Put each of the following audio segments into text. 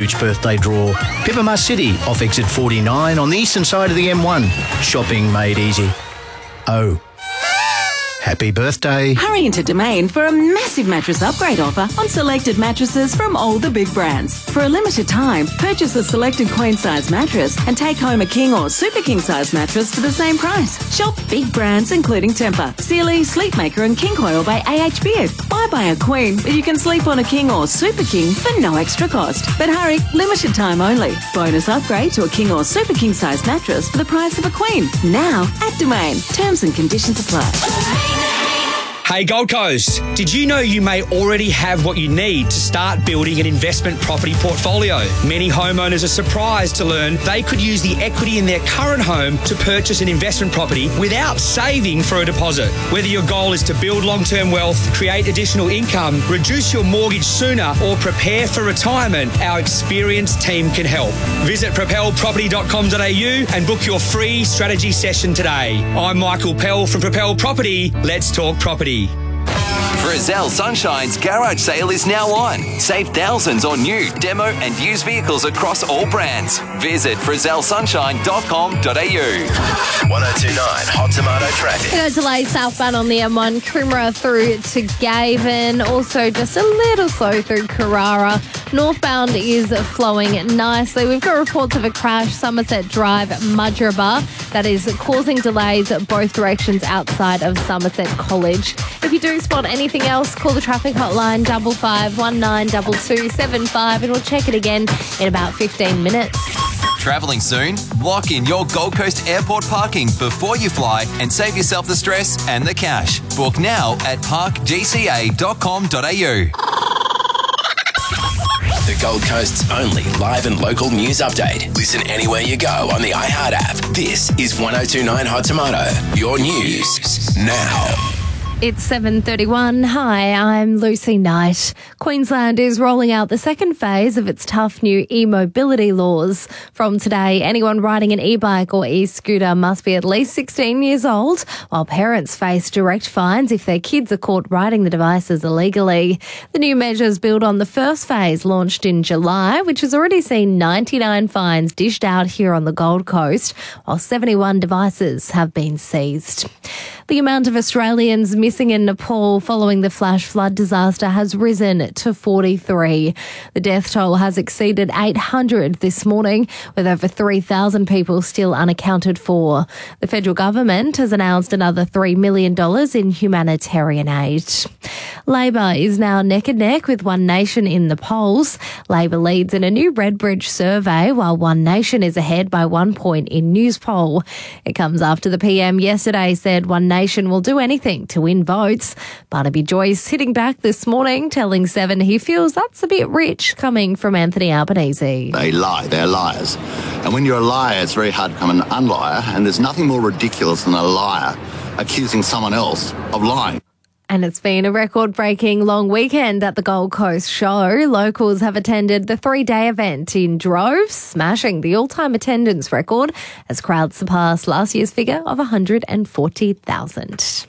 Rich birthday draw. Pipamar City off exit 49 on the eastern side of the M1. Shopping made easy. Oh, happy birthday. Hurry into Domain for a massive mattress upgrade offer on selected mattresses from all the big brands. For a limited time, purchase a selected queen size mattress and take home a king or super king size mattress for the same price. Shop big brands including Tempur, Sealy, Sleepmaker and King Coil by AH Beard. Why buy a queen if you can sleep on a king or super king for no extra cost? But hurry, limited time only. Bonus upgrade to a king or super king size mattress for the price of a queen. Now at Domain. Terms and conditions apply. Hey Gold Coast, did you know you may already have what you need to start building an investment property portfolio? Many homeowners are surprised to learn they could use the equity in their current home to purchase an investment property without saving for a deposit. Whether your goal is to build long-term wealth, create additional income, reduce your mortgage sooner, or prepare for retirement, our experienced team can help. Visit propelproperty.com.au and book your free strategy session today. I'm Michael Pell from Propel Property. Let's talk property. Frizzell Sunshine's garage sale is now on. Save thousands on new, demo and used vehicles across all brands. Visit frizzellsunshine.com.au. 1029 Hot Tomato traffic. No delay southbound on the M1, Coomera through to Gavin. Also just a little slow through Carrara. Northbound is flowing nicely. We've got reports of a crash, Somerset Drive, Mudgeeraba, that is causing delays both directions outside of Somerset College. If you do spot anything else, call the traffic hotline 55192275 and we'll check it again in about 15 minutes. Travelling soon? Lock in your Gold Coast Airport parking before you fly and save yourself the stress and the cash. Book now at parkgca.com.au. The Gold Coast's only live and local news update. Listen anywhere you go on the iHeart app. This is 1029 Hot Tomato. Your news now. It's 7:31. Hi, I'm Lucy Knight. Queensland is rolling out the second phase of its tough new e-mobility laws. From today, anyone riding an e-bike or e-scooter must be at least 16 years old, while parents face direct fines if their kids are caught riding the devices illegally. The new measures build on the first phase launched in July, which has already seen 99 fines dished out here on the Gold Coast, while 71 devices have been seized. The amount of Australians missing in Nepal following the flash flood disaster has risen to 43. The death toll has exceeded 800 this morning, with over 3,000 people still unaccounted for. The federal government has announced another $3 million in humanitarian aid. Labor is now neck and neck with One Nation in the polls. Labor leads in a new Redbridge survey, while One Nation is ahead by 1 point in Newspoll. It comes after the PM yesterday said One Nation will do anything to win votes. Barnaby Joyce hitting back this morning, telling Seven he feels that's a bit rich coming from Anthony Albanese. They lie, they're liars. And when you're a liar, it's very hard to become an unliar, and there's nothing more ridiculous than a liar accusing someone else of lying. And it's been a record-breaking long weekend at the Gold Coast Show. Locals have attended the 3-day event in droves, smashing the all-time attendance record as crowds surpassed last year's figure of 140,000.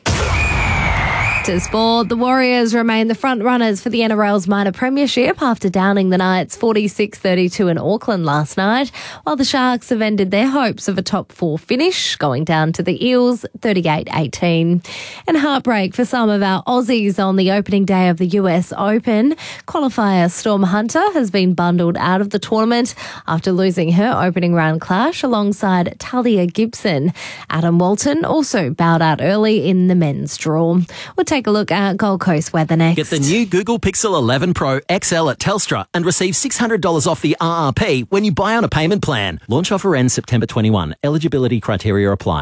To sport, the Warriors remain the front runners for the NRL's minor premiership after downing the Knights 46-32 in Auckland last night, while the Sharks have ended their hopes of a top 4 finish, going down to the Eels 38-18. And heartbreak for some of our Aussies on the opening day of the US Open. Qualifier Storm Hunter has been bundled out of the tournament after losing her opening round clash alongside Talia Gibson. Adam Walton also bowed out early in the men's draw. We'll take a look at Gold Coast weather next. Get the new Google Pixel 11 Pro XL at Telstra and receive $600 off the RRP when you buy on a payment plan. Launch offer ends September 21. Eligibility criteria apply.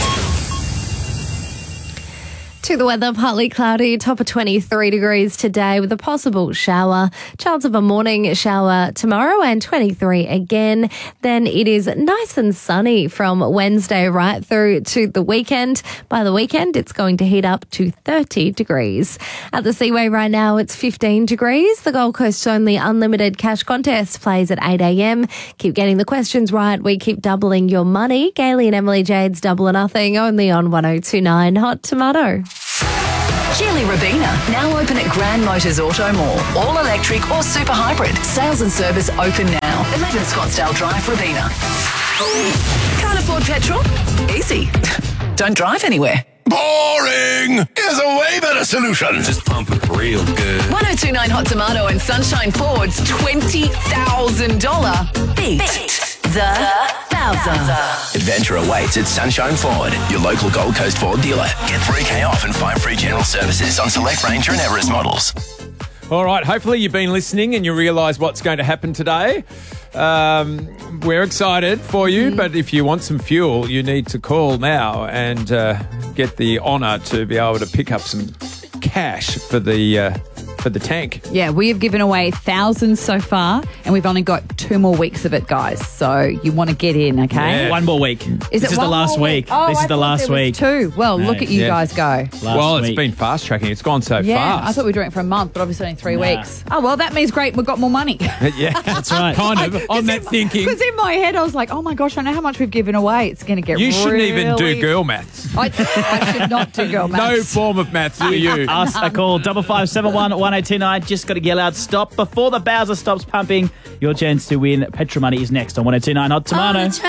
To the weather, partly cloudy, top of 23 degrees today with a possible shower. Chance of a morning shower tomorrow and 23 again. Then it is nice and sunny from Wednesday right through to the weekend. By the weekend, it's going to heat up to 30 degrees. At the Seaway right now, it's 15 degrees. The Gold Coast's only unlimited cash contest plays at 8 a.m. Keep getting the questions right. We keep doubling your money. Gailey and Emily Jade's Double or Nothing only on 1029 Hot Tomato. Geely Rabina, now open at Grand Motors Auto Mall. All electric or super hybrid. Sales and service open now. 11 Scottsdale Drive, Rabina. Can't afford petrol? Easy. Don't drive anywhere. Boring! Here's a way better solution. Just pump it real good. 1029 Hot Tomato and Sunshine Ford's $20,000 Beat the Bowser. Adventure awaits at Sunshine Ford, your local Gold Coast Ford dealer. Get 3K off and 5 free general services on select Ranger and Everest models. All right, hopefully you've been listening and you realise what's going to happen today. We're excited for you, but if you want some fuel, you need to call now and get the honour to be able to pick up some cash for the tank. Yeah, we have given away thousands so far, and we've only got 2 more weeks of it, guys. So you want to get in, okay? Yeah. One more week. This is the last week. Oh, this is the last week. 2. Well, look at you guys go. It's been fast tracking. It's gone so fast. I thought we were doing it for a month, but obviously only 3 weeks. Oh, well, that means great. We've got more money. Yeah, that's right. Kind of. On that thinking. Because in my head, I was like, oh my gosh, I know how much we've given away. It's going to get You shouldn't even do girl maths. I should not do girl maths. No form of maths for you. Us a call 5571 1029. Just got to yell out stop before the Bowser stops pumping. Your chance to win petrol money is next on 1029 Hot Tomato.